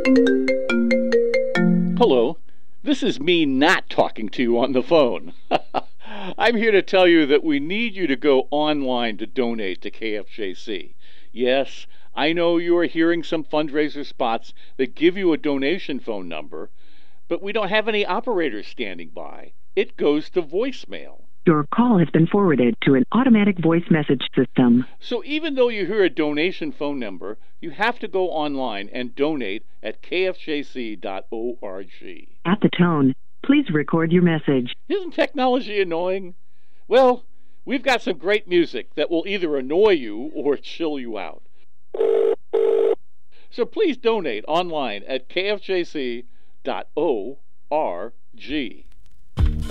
Hello, this is me not talking to you on the phone. I'm here to tell you that we need you to go online to donate to KFJC. Yes, I know you are hearing some fundraiser spots that give you a donation phone number, but we don't have any operators standing by. It goes to voicemail. Your call has been forwarded to an automatic voice message system. So even though you hear a donation phone number, you have to go online and donate at kfjc.org. At the tone, please record your message. Isn't technology annoying? Well, we've got some great music that will either annoy you or chill you out. So please donate online at kfjc.org.